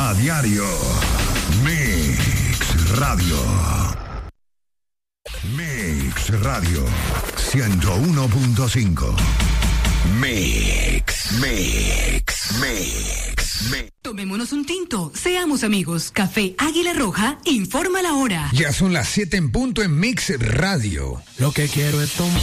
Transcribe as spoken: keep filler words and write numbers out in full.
A diario. Mix Radio. Mix Radio. ciento uno punto cinco. Mix. Mix. Mix. Mix. Tomémonos un tinto, seamos amigos. Café Águila Roja informa la hora. Ya son las siete en punto en Mix Radio. Lo que quiero es tomar.